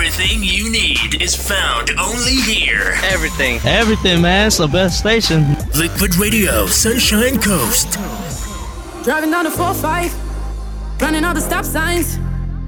Everything you need is found only here. Everything, man. It's the best station. Liquid Radio, Sunshine Coast. Driving down the 4-5, running all the stop signs.